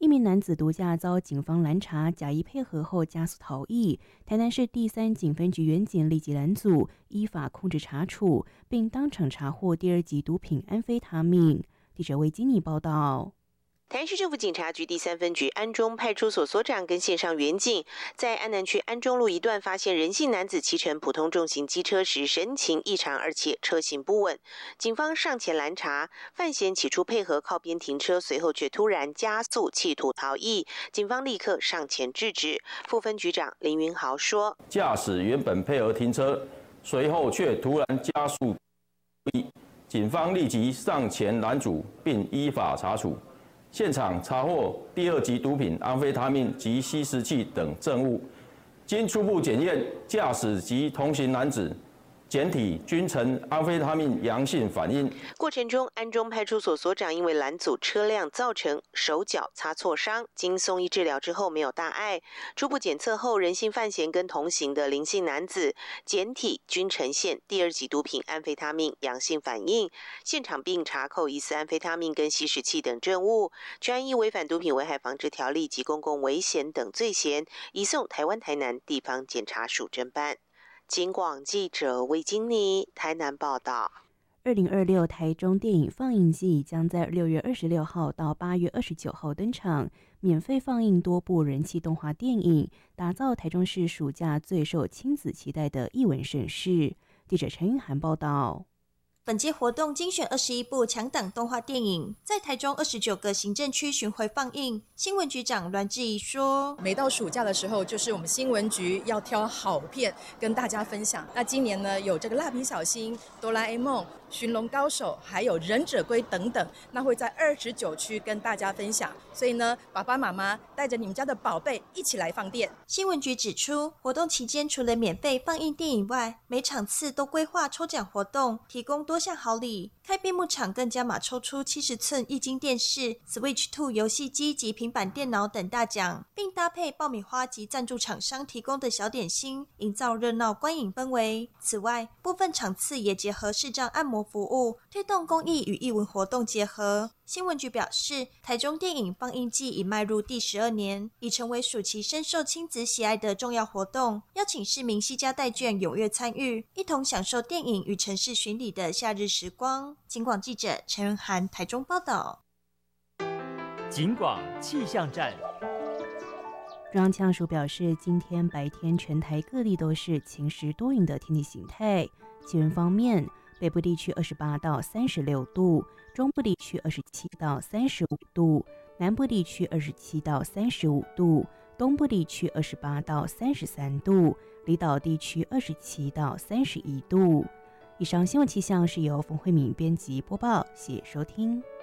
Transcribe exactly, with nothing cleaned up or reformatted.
名男子毒驾遭警方拦查，假意配合后加速逃逸。台南市第三警分局员警立即拦阻，依法控制查处，并当场查获第二级毒品安非他命。记者魏金妮报道。 台南市政府警察局第三分局安中派出所所长跟线上员警，在安南区安中路一段发现人姓男子骑乘普通重型机车时神情异常，而且车行不稳。警方上前拦查，犯嫌起初配合靠边停车，随后却突然加速企图逃逸，警方立刻上前制止。副分局长林云豪说：“ 驾驶原本配合停车，随后却突然加速，警方立即上前拦阻，并依法查处。”现场查获第二级毒品安非他命及吸食器等证物，经初步检验，驾驶及同行男子检体均呈安非他命阳性反应。 过程中，安中派出所所长因为拦阻车辆造成手脚擦挫伤，经送医治疗之后没有大碍。初步检测后，人姓范闲跟同行的林姓男子检体均呈现第二级毒品安非他命阳性反应。现场并查扣疑似安非他命跟吸食器等证物，专依违反毒品危害防治条例及公共危险等罪嫌，移送台湾台南地方检察署侦办。警广记者魏金妮台南报道。 二零二六台中电影放映季将在六月二十六号到八月二十九号登场，免费放映多部人气动画电影，打造台中市暑假最受亲子期待的艺文盛事。记者陈云涵报道。 本届活动精选二十一部强档动画电影，在台中二十九个行政区巡回放映。新闻局长阮志怡说：“ 每到暑假的时候，就是我们新闻局要挑好片跟大家分享。那今年呢，有这个蜡笔小新、哆啦 A 梦、寻龙高手，还有忍者龟等等，那会在二十九区跟大家分享。所以呢，爸爸妈妈带着你们家的宝贝一起来放电。” 新闻局指出，活动期间除了免费放映电影外，每场次都规划抽奖活动，提供多项好礼。开闭幕场更加码抽出七十寸液晶电视、Switch 二 游戏机及平板电脑等大奖，并搭配爆米花及赞助厂商提供的小点心，营造热闹观影氛围。此外，部分场次也结合视障按摩服务，推动公益与艺文活动结合。新闻局表示，台中电影放映季已迈入第十二年，已成为暑期深受亲子喜爱的重要活动，邀请市民携家带眷踊跃参与，一同享受电影与城市巡礼的夏日时光。警广记者陈仁涵台中报道。 警广气象站。 中央气象署表示，今天白天全台各地都是晴时多云的天气形态。气温方面，北部地区二十八到三十六度，中部地区二十七到三十五度，南部地区二十七到三十五度，东部地区二十八到三十三度，离岛地区二十七到三十一度。以上新闻气象是由冯慧敏编辑播报，谢谢收听。